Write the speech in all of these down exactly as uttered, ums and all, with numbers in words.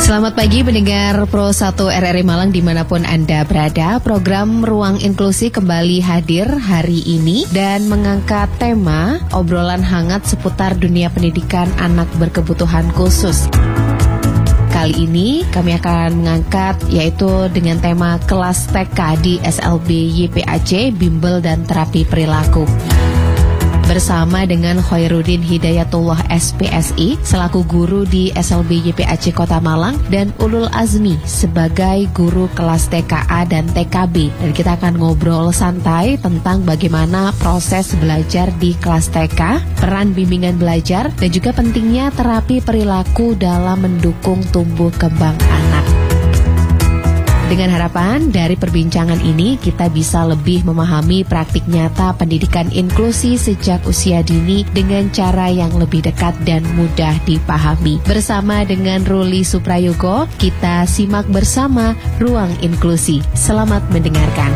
Selamat pagi pendengar Pro satu R R I Malang dimanapun Anda berada. Program Ruang Inklusi kembali hadir hari ini dan mengangkat tema obrolan hangat seputar dunia pendidikan anak berkebutuhan khusus. Kali ini kami akan mengangkat yaitu dengan tema kelas T K di S L B Y P A C, Bimbel dan Terapi Perilaku. Bersama dengan Khoirudin Hidayatullah S P S I selaku guru di S L B Y P A C Kota Malang dan Ulul Azmi sebagai guru kelas T K A dan T K B. Dan kita akan ngobrol santai tentang bagaimana proses belajar di kelas T K, peran bimbingan belajar, dan juga pentingnya terapi perilaku dalam mendukung tumbuh kembang anak. Dengan harapan dari perbincangan ini kita bisa lebih memahami praktik nyata pendidikan inklusi sejak usia dini dengan cara yang lebih dekat dan mudah dipahami. Bersama dengan Ruli Suprayogo, kita simak bersama Ruang Inklusi. Selamat mendengarkan.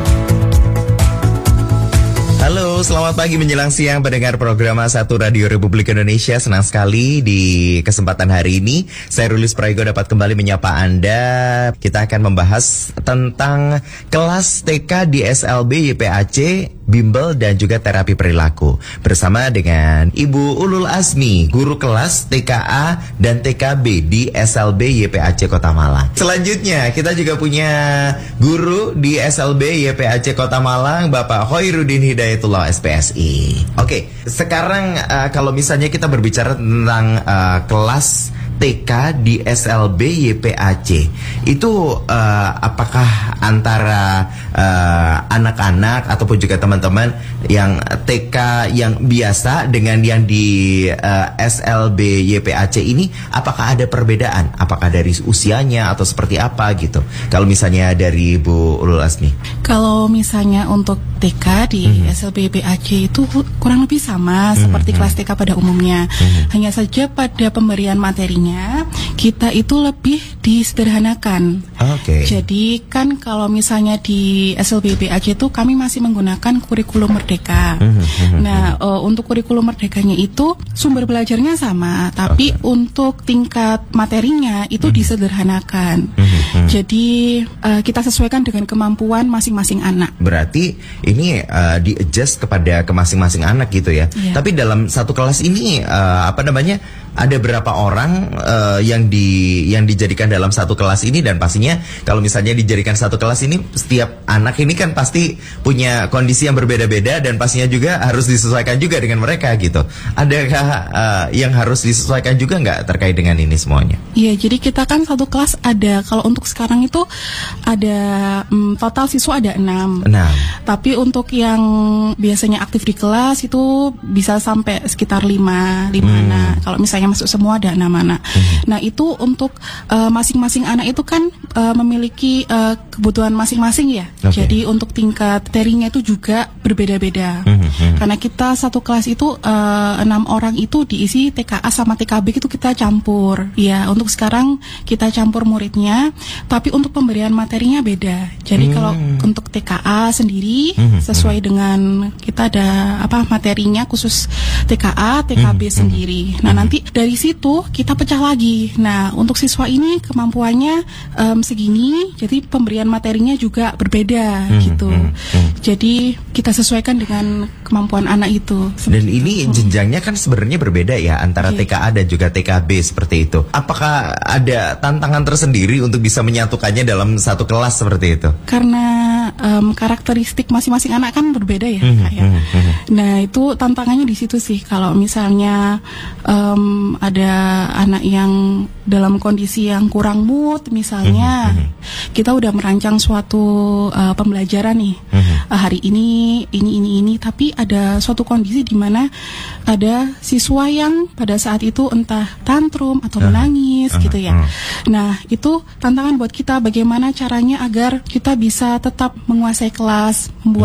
Halo, selamat pagi menjelang siang pendengar program satu Radio Republik Indonesia. Senang sekali di kesempatan hari ini saya Ruli Suprayogo dapat kembali menyapa Anda. Kita akan membahas tentang kelas T K di S L B Y P A C, Bimbel dan juga terapi perilaku. Bersama dengan Ibu Ulul Azmi, guru kelas T K A dan T K B di S L B Y P A C Kota Malang. Selanjutnya kita juga punya guru di S L B Y P A C Kota Malang, Bapak Khoirudin Hidayatullah S P S I. Oke, sekarang uh, kalau misalnya kita berbicara tentang uh, kelas T K di S L B Y P A C, itu uh, apakah antara uh, anak-anak ataupun juga teman-teman yang T K yang biasa dengan yang di uh, S L B Y P A C ini, apakah ada perbedaan? Apakah dari usianya atau seperti apa gitu? Kalau misalnya dari Bu Ulul Azmi. Kalau misalnya untuk T K di mm-hmm. S L B Y P A C itu kurang lebih sama mm-hmm. seperti kelas T K pada umumnya. Mm-hmm. Hanya saja pada pemberian materinya kita itu lebih disederhanakan. Okay. Jadi kan kalau misalnya di S L B Y P A C itu kami masih menggunakan kurikulum Merdeka. Mm-hmm. Nah, uh, untuk kurikulum Merdekanya itu sumber belajarnya sama, tapi okay. untuk tingkat materinya itu mm-hmm. disederhanakan. Mm-hmm. Jadi uh, kita sesuaikan dengan kemampuan masing-masing anak. Berarti ini uh, di-adjust kepada ke masing-masing anak gitu ya. Yeah. Tapi dalam satu kelas ini uh, apa namanya? Ada berapa orang uh, yang di yang dijadikan dalam satu kelas ini, dan pastinya kalau misalnya dijadikan satu kelas ini setiap anak ini kan pasti punya kondisi yang berbeda-beda dan pastinya juga harus disesuaikan juga dengan mereka gitu. Adakah uh, yang harus disesuaikan juga nggak terkait dengan ini semuanya? Iya, jadi kita kan satu kelas ada, kalau untuk sekarang itu ada um, total siswa ada enam. Enam. Tapi untuk yang biasanya aktif di kelas itu bisa sampai sekitar lima, lima hmm. anak. Kalau misalnya masuk semua ada enam anak. Hmm. Nah itu untuk uh, masing-masing anak itu kan uh, memiliki uh, kebutuhan masing-masing ya. Okay. Jadi untuk tingkat terinya itu juga berbeda-beda. Hmm. Hmm. Karena kita satu kelas itu uh, enam orang itu diisi T K A sama T K B itu kita campur. Ya untuk sekarang kita campur muridnya, tapi untuk pemberian materinya beda. Jadi hmm. kalau untuk T K A sendiri hmm. sesuai dengan kita ada apa materinya khusus T K A, T K B hmm. sendiri. Nah nanti dari situ kita pecah lagi. Nah untuk siswa ini kemampuannya um, segini, jadi pemberian materinya juga berbeda hmm, gitu. Hmm, hmm. Jadi kita sesuaikan dengan kemampuan anak itu. Dan ini jenjangnya kan sebenarnya berbeda ya antara okay. T K A dan juga T K B seperti itu. Apakah ada tantangan tersendiri untuk bisa menyatukannya dalam satu kelas seperti itu? Karena um, karakteristik masing-masing anak kan berbeda ya. Hmm, Kak, ya. Hmm, hmm. Nah itu tantangannya di situ sih. Kalau misalnya um, ada anak yang dalam kondisi yang kurang mood misalnya, mm-hmm. kita udah merancang suatu uh, pembelajaran nih, mm-hmm. uh, hari ini ini ini ini, tapi ada suatu kondisi di mana ada siswa yang pada saat itu entah tantrum atau menangis uh-huh. gitu ya. Uh-huh. Nah itu tantangan buat kita bagaimana caranya agar kita bisa tetap menguasai kelas, membuat